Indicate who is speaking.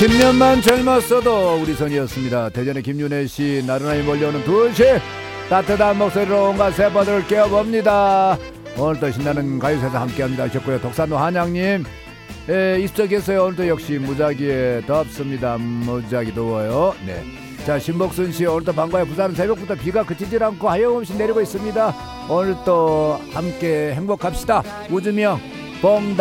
Speaker 1: 10년만 젊었어도 우리 선이었습니다. 대전의 김윤혜씨, 나른하게 몰려오는 2시 따뜻한 목소리로 온갖 세포들을 깨워봅니다. 오늘도 신나는 가요세서 함께합니다 하셨고요. 독산도 한양님, 입석했어요. 오늘도 역시 무지하게 덥습니다. 무지하게 더워요. 네. 자, 신복순씨, 오늘도 방과에 부산은 새벽부터 비가 그치질 않고 하염없이 내리고 있습니다. 오늘도 함께 행복합시다. 우주명 봉다